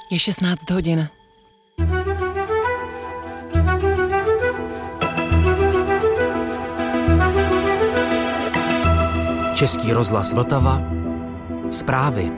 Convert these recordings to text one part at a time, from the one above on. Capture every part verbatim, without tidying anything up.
Je šestnáct hodin. Český rozhlas Vltava. Zprávy.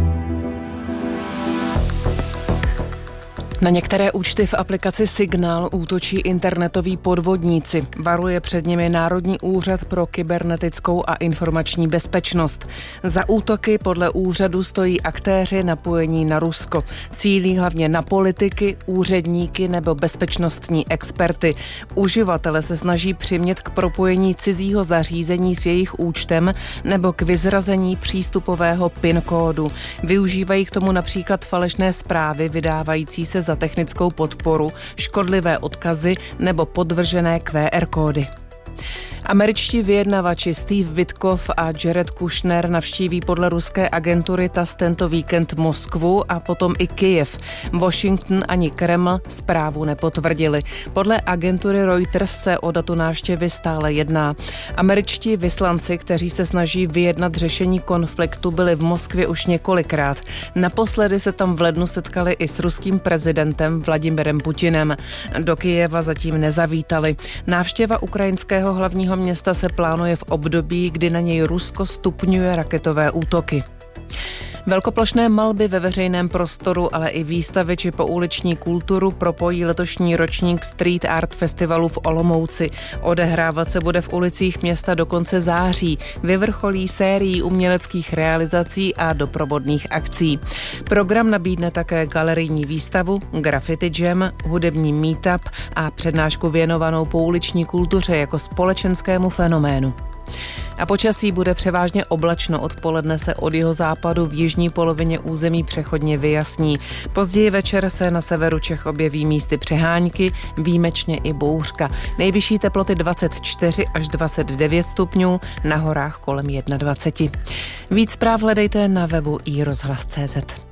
Na některé účty v aplikaci Signál útočí internetoví podvodníci. Varuje před nimi Národní úřad pro kybernetickou a informační bezpečnost. Za útoky podle úřadu stojí aktéři napojení na Rusko. Cílí hlavně na politiky, úředníky nebo bezpečnostní experty. Uživatele se snaží přimět k propojení cizího zařízení s jejich účtem nebo k vyzrazení přístupového PIN kódu. Využívají k tomu například falešné zprávy vydávající se za technickou podporu, škodlivé odkazy nebo podvržené Q R kódy. Američtí vyjednavači Steve Witkoff a Jared Kushner navštíví podle ruské agentury T A S tento víkend Moskvu a potom i Kyjev. Washington ani Kreml zprávu nepotvrdili. Podle agentury Reuters se o datu návštěvy stále jedná. Američtí vyslanci, kteří se snaží vyjednat řešení konfliktu, byli v Moskvě už několikrát. Naposledy se tam v lednu setkali i s ruským prezidentem Vladimirem Putinem. Do Kyjeva zatím nezavítali. Návštěva ukrajinského hlavního města se plánuje v období, kdy na něj Rusko stupňuje raketové útoky. Velkoplošné malby ve veřejném prostoru, ale i výstavy či pouliční kulturu propojí letošní ročník Street Art Festivalu v Olomouci. Odehrávat se bude v ulicích města do konce září. Vyvrcholí sérií uměleckých realizací a doprovodných akcí. Program nabídne také galerijní výstavu, graffiti jam, hudební meetup a přednášku věnovanou pouliční kultuře jako společenskému fenoménu. A počasí bude převážně oblačno, odpoledne se od jihozápadu v jižní polovině území přechodně vyjasní. Později večer se na severu Čech objeví místy přehánky, výjimečně i bouřka. Nejvyšší teploty dvacet čtyři až dvacet devět stupňů, na horách kolem dvacet jedna. Víc zpráv hledejte na webu i rozhlas tečka cé zet.